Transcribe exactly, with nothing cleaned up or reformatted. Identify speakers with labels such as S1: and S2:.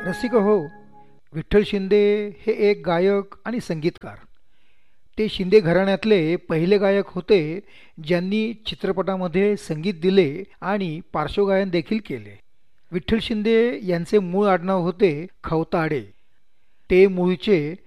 S1: रसिक हो, विठ्ठल शिंदे हे एक गायक आणि संगीतकार. ते शिंदे घराण्यातले पहिले गायक होते ज्यांनी चित्रपटामध्ये संगीत दिले आणि पार्श्वगायन देखील केले. विठ्ठल शिंदे यांचे मूळ आडनाव होते खवताडे. ते मूळचे